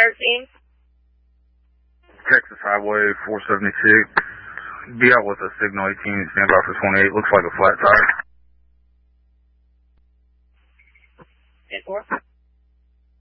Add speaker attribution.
Speaker 1: fire scene?
Speaker 2: Texas Highway 476. Be out with a signal 18, stand by for 28. Looks like a flat tire.
Speaker 1: 10-4.